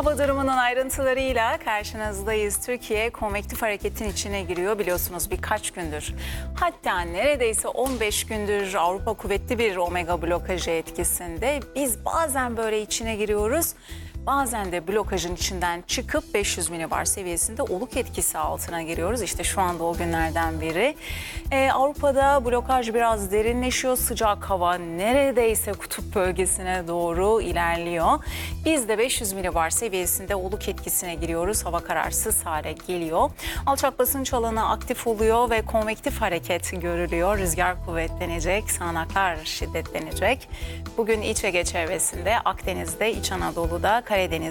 Hava durumunun ayrıntılarıyla karşınızdayız. Türkiye konvektif hareketin içine giriyor biliyorsunuz birkaç gündür. Hatta neredeyse 15 gündür Avrupa kuvvetli bir omega blokajı etkisinde. Biz bazen böyle içine giriyoruz. Bazen de blokajın içinden çıkıp 500 milibar seviyesinde oluk etkisi altına giriyoruz. İşte şu anda o günlerden biri. Avrupa'da blokaj biraz derinleşiyor. Sıcak hava neredeyse kutup bölgesine doğru ilerliyor. Biz de 500 milibar seviyesinde oluk etkisine giriyoruz. Hava kararsız hale geliyor. Alçak basınç alanı aktif oluyor ve konvektif hareket görülüyor. Rüzgar kuvvetlenecek, sağanaklar şiddetlenecek. Bugün İç Ege çevresinde, Akdeniz'de, İç Anadolu'da, Karadeniz